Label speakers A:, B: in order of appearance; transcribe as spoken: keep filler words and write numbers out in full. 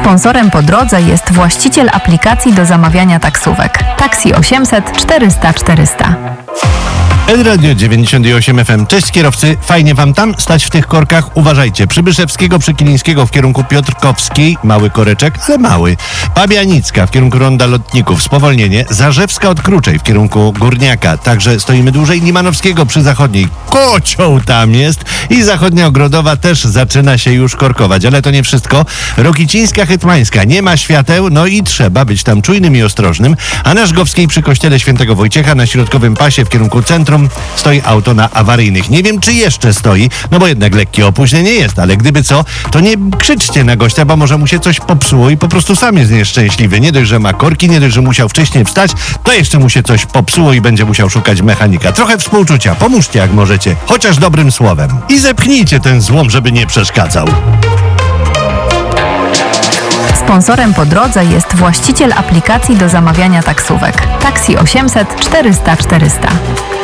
A: Sponsorem po drodze jest właściciel aplikacji do zamawiania taksówek. Taksi osiemset czterysta czterysta.
B: Radio dziewięćdziesiąt osiem F M. Cześć kierowcy, fajnie wam tam stać w tych korkach? Uważajcie, Przybyszewskiego, Przykilińskiego w kierunku Piotrkowskiej, mały koreczek, ale mały. Pabianicka w kierunku Ronda Lotników, spowolnienie. Zarzewska od Kruczej w kierunku Górniaka, także stoimy dłużej. Limanowskiego przy Zachodniej, kocioł tam jest i Zachodnia Ogrodowa też zaczyna się już korkować, ale to nie wszystko. Rokicińska, Hetmańska, nie ma świateł, no i trzeba być tam czujnym i ostrożnym. A na Żgowskiej przy kościele Świętego Wojciecha na środkowym pasie w kierunku centrum stoi auto na awaryjnych. Nie wiem, czy jeszcze stoi, no bo jednak lekkie opóźnienie jest, ale gdyby co, to nie krzyczcie na gościa, bo może mu się coś popsuło i po prostu sam jest nieszczęśliwy. Nie dość, że ma korki, nie dość, że musiał wcześniej wstać, to jeszcze mu się coś popsuło i będzie musiał szukać mechanika. Trochę współczucia, pomóżcie jak możecie, chociaż dobrym słowem. I zepchnijcie ten złom, żeby nie przeszkadzał.
A: Sponsorem po drodze jest właściciel aplikacji do zamawiania taksówek. Taksi osiemset czterysta czterysta.